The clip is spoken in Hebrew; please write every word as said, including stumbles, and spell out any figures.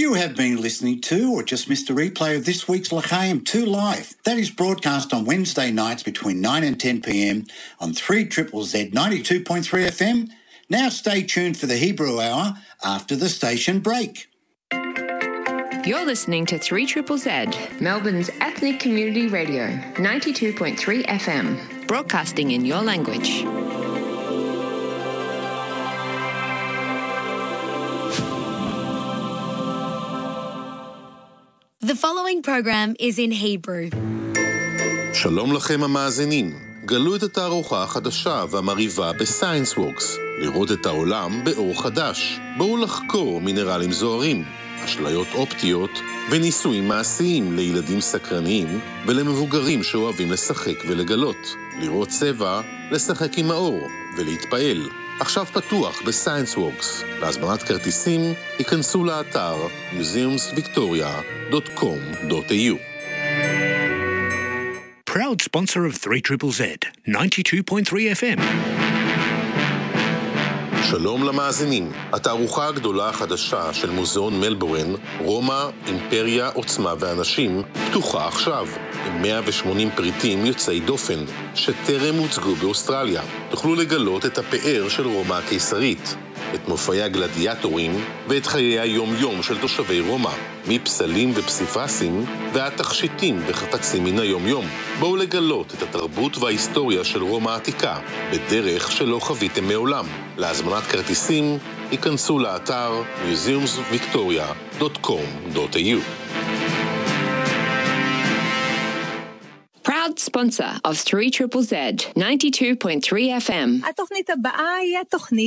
You have been listening to or just missed a replay of this week's L'chaim two Live. That is broadcast on Wednesday nights between nine and ten p.m. on three Z Z ninety-two point three F M. Now stay tuned for the Hebrew Hour after the station break. You're listening to three Z Z, Melbourne's ethnic community radio, ninety-two point three F M, broadcasting in your language. The following program is in Hebrew. שלום לכם המאזינים. גלו את התערוכה החדשה והמריבה בסיינס ווקס. לראות את העולם באור חדש. בואו לחקור מינרלים זוהרים, אשליות אופטיות וניסויים מעשיים לילדים סקרניים ולמבוגרים שאוהבים לשחק ולגלות. לראות צבע, לשחק עם האור ולהתפעל. עכשיו פתוח בסיינס ווקס. להזמנת כרטיסים, היכנסו לאתר museums victoria dot com dot a u. Proud sponsor of three Z Z, ninety-two point three F M. שלום למאזינים. התערוכה הגדולה החדשה של מוזיאון מלבורן, רומא, אימפריה, עוצמה ואנשים, פתוחה עכשיו, עם מאה ושמונים פריטים יוצאי דופן, שטרם הוצגו באוסטרליה. תוכלו לגלות את הפאר של רומא הקיסרית, את מופעי הגלדיאטורים ואת חיי היום-יום של תושבי רומא, מפסלים ופסיפסים ועד תכשיטים וחפצים מן היום-יום. בואו לגלות את התרבות וההיסטוריה של רומא העתיקה, בדרך שלא חוויתם מעולם. להזמנת כרטיסים, היכנסו לאתר museums victoria dot com dot a u. Proud sponsor of three Z Z, ninety-two point three F M. התוכנית הבאה היא התוכנית